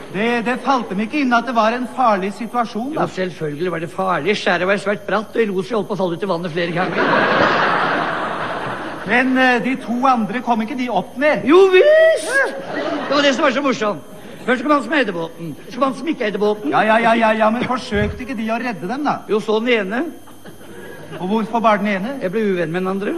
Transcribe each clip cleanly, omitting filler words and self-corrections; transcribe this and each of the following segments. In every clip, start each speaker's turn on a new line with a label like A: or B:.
A: Det falt dem ikke inn at det var en farlig situasjon, da.
B: Jo, selvfølgelig var det farlig. Skjæret var svært bratt, og Elosi holdt på å falle ut i vannet flere ganger.
A: Men de to andre kom ikke de opp med?
B: Jo visst! Det var det som var så morsomt. Først kom han som eide båten, så kom han som ikke eide båten.
A: Ja, men forsøkte ikke de å redde dem, da?
B: Jo, så den ene.
A: Og hvorfor bare den ene?
B: Jeg ble uvenn med den andre.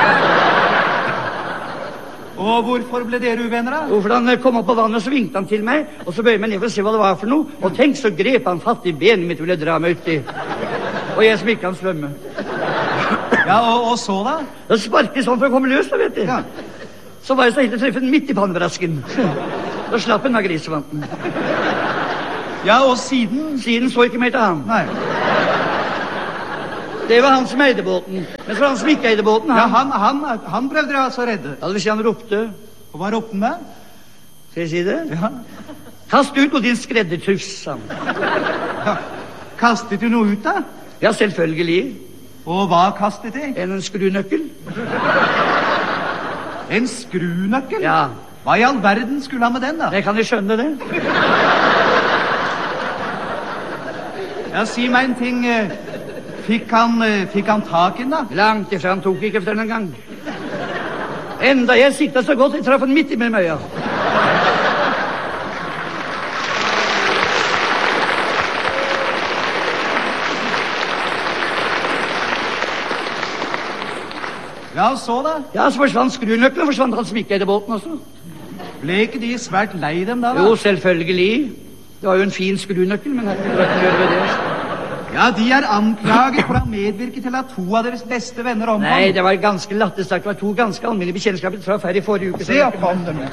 A: Og hvorfor ble dere uvenner, da?
B: Jo, for han kom opp på vannet, og så vinkte han til meg, og så bøyde meg ned for å se hva det var for noe, og tenk, så grep han fatt i benet mitt og ville dra meg uti. Og jeg som ikke kan svømme.
A: Ja, og så da?
B: Da sparket sånn for å komme løs, da, vet du.
A: Ja.
B: Så var jeg så helt å treffe den midt i pannebrasken. Da slapp den av grisevanten.
A: Ja, og siden?
B: Siden så ikke mer til han.
A: Nei.
B: Det var han som eide båten. Men så var han som ikke eide båten, han.
A: Ja, han prøvde dere altså å redde.
B: Ja, det vil si han ropte.
A: Og hva ropte han da?
B: Skal jeg si det?
A: Ja.
B: Kast ut noe din skreddertuss, sa han.
A: Ja. Kastet du noe ut, da?
B: Ja, selvfølgelig.
A: Og hva kastet de?
B: En skrunøkkel.
A: En skrunøkkel?
B: Ja.
A: Hva i all verden skulle han med den, da?
B: Jeg kan jo skjønne det.
A: Ja, si meg en ting. Fikk han tak i den, da?
B: Langt ifra, han tok ikke efter den en gang. Enda jeg siktet så godt, jeg traff han midt i mellom øya.
A: Ja, og så da?
B: Ja, så forsvant skrunøkkelen, forsvant han som ikke eide båten også.
A: Ble ikke de svært lei dem da?
B: Jo, selvfølgelig. Det var jo en fin skrunøkkel, men her kunne jeg gjøre ved det.
A: Ja, de er anklaget for å medvirke til at to av deres beste venner omkom.
B: Nei, det var ganske latterstakt. Det var to ganske alminnelige bekjentskaper traff her i forrige uke.
A: Se opp om dem.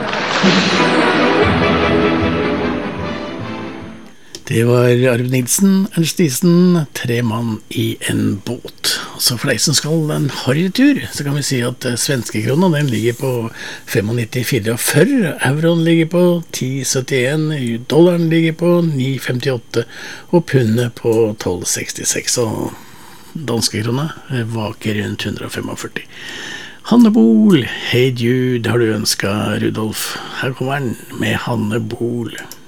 C: Det var Arve Nilsen, Ernst Diesen, 3 mann i en båt. Så for deg som skal en harrytur, så kan vi si at svenskekrona den ligger på 95,44, euroen ligger på 10,71, dollaren ligger på 9,58 og pundet på 12,66, og danskekrona vaker rundt 145. Hanne Bol, Hey Jude har du ønsket, Rudolf. Her kommer han med Hanne Bol.